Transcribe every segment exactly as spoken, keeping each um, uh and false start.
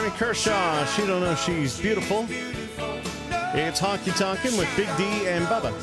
Kershaw, she don't know she's beautiful. It's Honky Tonkin' with Big D and Bubba.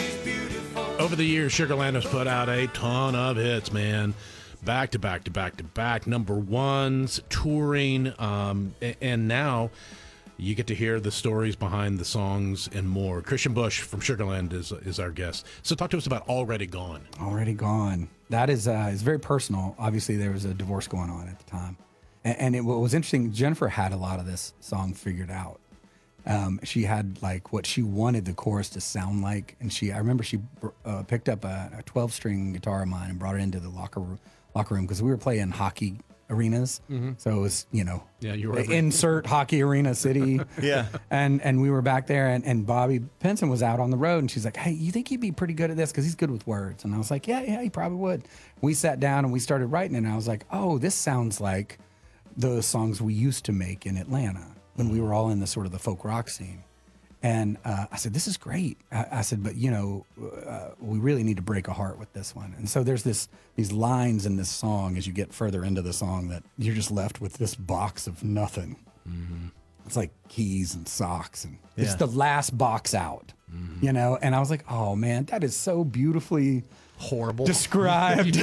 Over the years, Sugarland has put out a ton of hits, man. Back to back to back to back, number ones, touring, um, and now you get to hear the stories behind the songs and more. Christian Bush from Sugarland is is our guest. So talk to us about Already Gone. Already Gone. That is uh, is very personal. Obviously, there was a divorce going on at the time. And, and it, what was interesting, Jennifer had a lot of this song figured out. Um, she had like what she wanted the chorus to sound like. And she, I remember she uh, picked up a twelve string guitar of mine and brought it into the locker room locker room because we were playing hockey arenas. Mm-hmm. So it was, you know, yeah, you were insert hockey arena city. Yeah. And and we were back there and, and Bobby Pinson was out on the road and she's like, hey, you think he'd be pretty good at this? Because he's good with words. And I was like, yeah, yeah, he probably would. We sat down and we started writing it and I was like, oh, this sounds like those songs we used to make in Atlanta when we were all in the sort of the folk rock scene. And uh, I said, this is great. I, I said, but you know, uh, we really need to break a heart with this one. And so there's this these lines in this song as you get further into the song that you're just left with this box of nothing. Mm-hmm. It's like keys and socks and yeah. It's the last box out, mm-hmm. you know? And I was like, oh man, that is so beautifully horrible described.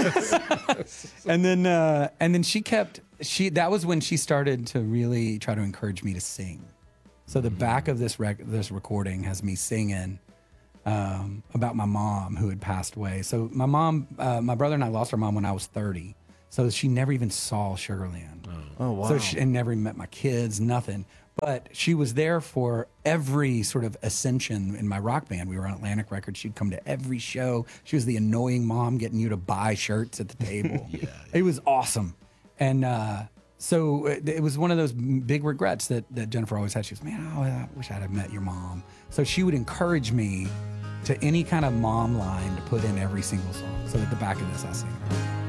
and then, uh, and then she kept, she, that was when she started to really try to encourage me to sing. So the back of this rec- this recording has me singing um, about my mom who had passed away. So my mom, uh, my brother and I lost our mom when I was thirty. So she never even saw Sugarland. Oh, oh wow. So she and never met my kids, nothing. But she was there for every sort of ascension in my rock band. We were on Atlantic Records. She'd come to every show. She was the annoying mom getting you to buy shirts at the table. yeah, yeah. It was awesome. And uh, so it, it was one of those big regrets that, that Jennifer always had. She goes, man, oh, I wish I'd have met your mom. So she would encourage me to any kind of mom line to put in every single song. So at the back of this, I sing.